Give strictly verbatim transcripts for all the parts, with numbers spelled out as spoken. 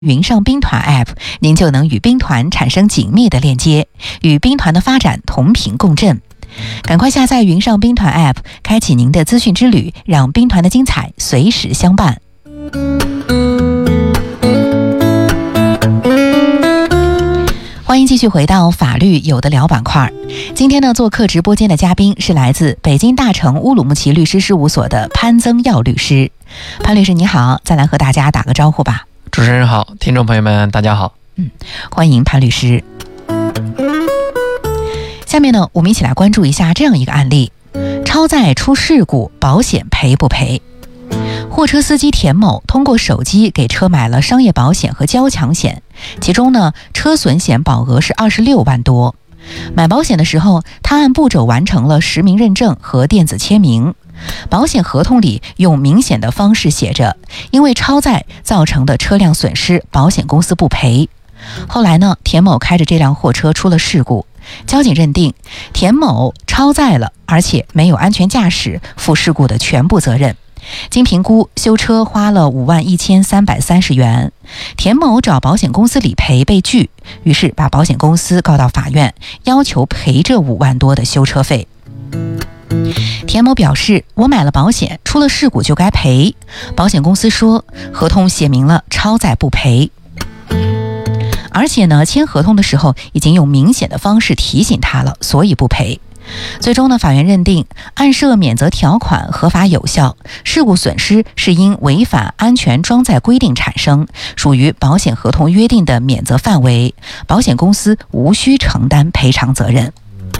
云上兵团 App， 您就能与兵团产生紧密的链接，与兵团的发展同频共振。赶快下载云上兵团 App， 开启您的资讯之旅，让兵团的精彩随时相伴。欢迎继续回到法律有的聊板块。今天呢，做客直播间的嘉宾是来自北京大成乌鲁木齐律师事务所的潘增耀律师。潘律师你好，再来和大家打个招呼吧。 主持人好，听众朋友们大家好。 嗯，欢迎潘律师。下面呢，我们一起来关注一下这样一个案例：超载出事故，保险赔不赔？货车司机田某通过手机给车买了商业保险和交强险，其中呢，车损险保额是二十六万多。买保险的时候，他按步骤完成了实名认证和电子签名。保险合同里用明显的方式写着，因为超载造成的车辆损失，保险公司不赔。后来呢，田某开着这辆货车出了事故，交警认定田某超载了，而且没有安全驾驶，负事故的全部责任。经评估，修车花了五万一千三百三十元。田某找保险公司理赔被拒，于是把保险公司告到法院，要求赔这五万多的修车费。田某表示，我买了保险，出了事故就该赔。保险公司说，合同写明了超载不赔，而且呢，签合同的时候已经用明显的方式提醒他了，所以不赔。最终呢，法院认定按涉免责条款合法有效，事故损失是因违反安全装载规定产生，属于保险合同约定的免责范围，保险公司无需承担赔偿责任。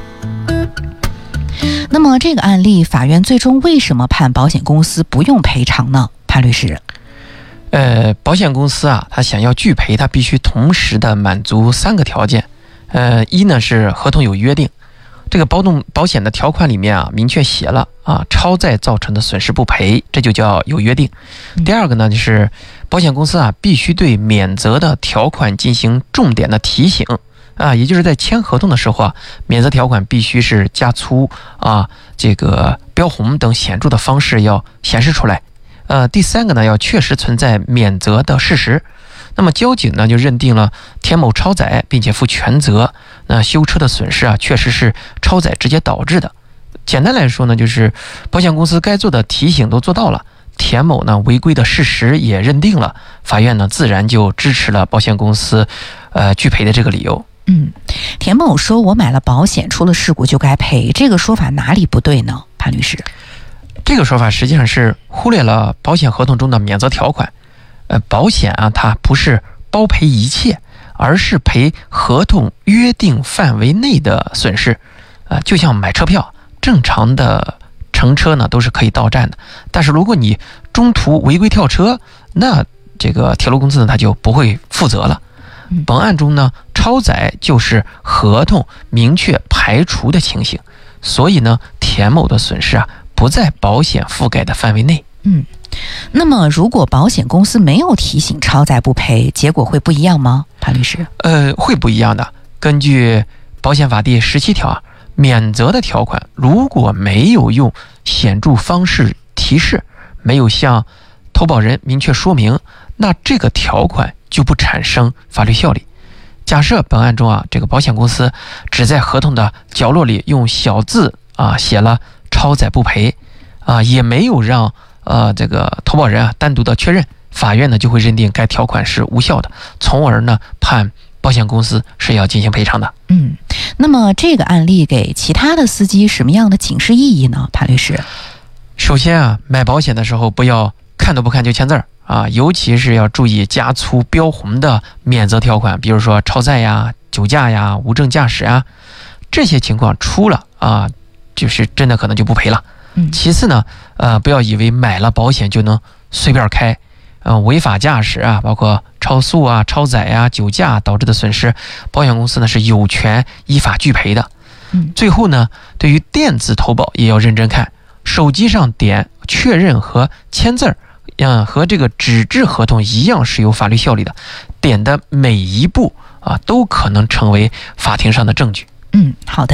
那么这个案例，法院最终为什么判保险公司不用赔偿呢？潘律师。 呃，保险公司啊，他想要拒赔，他必须同时的满足三个条件。呃，一呢是合同有约定，这个保动保险的条款里面啊，明确写了啊，超载造成的损失不赔，这就叫有约定。第二个呢，就是保险公司啊，必须对免责的条款进行重点的提醒啊，也就是在签合同的时候啊，免责条款必须是加粗啊，这个标红等显著的方式要显示出来。呃，第三个呢，要确实存在免责的事实。那么交警呢就认定了田某超载，并且负全责。那修车的损失啊，确实是超载直接导致的。简单来说呢，就是保险公司该做的提醒都做到了，田某呢违规的事实也认定了，法院呢自然就支持了保险公司呃拒赔的这个理由。 嗯，田某说我买了保险，出了事故就该赔，这个说法哪里不对呢？潘律师。 这个说法实际上是忽略了保险合同中的免责条款。呃，保险啊，它不是包赔一切，而是赔合同约定范围内的损失。呃，就像买车票，正常的乘车呢都是可以到站的，但是如果你中途违规跳车，那这个铁路公司呢它就不会负责了。本案中呢，超载就是合同明确排除的情形，所以呢，田某的损失啊不在保险覆盖的范围内。 嗯，那么如果保险公司没有提醒超载不赔，结果会不一样吗？潘律师。 呃，会不一样的。根据保险法第十七条啊，免责的条款如果没有用显著方式提示，没有向投保人明确说明，那这个条款就不产生法律效力。假设本案中啊，这个保险公司只在合同的角落里用小字啊写了超载不赔啊，也没有让呃这个投保人啊单独的确认，法院呢就会认定该条款是无效的，从而呢判保险公司是要进行赔偿的。 嗯，那么这个案例给其他的司机什么样的警示意义呢？潘律师。 首先啊，买保险的时候不要看都不看就签字儿啊，尤其是要注意加粗标红的免责条款，比如说超载呀、酒驾呀、无证驾驶啊，这些情况出了啊，就是真的可能就不赔了。其次呢，呃，不要以为买了保险就能随便开，呃，违法驾驶啊，包括超速啊、超载啊、酒驾导致的损失，保险公司呢是有权依法拒赔的。 嗯， 最后呢，对于电子投保也要认真看，手机上点确认和签字儿，嗯，和这个纸质合同一样是有法律效力的，点的每一步啊，都可能成为法庭上的证据。 嗯，好的。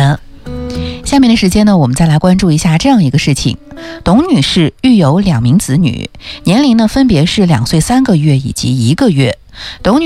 下面的时间呢，我们再来关注一下这样一个事情。董女士育有两名子女，年龄呢分别是两岁三个月以及一个月。董女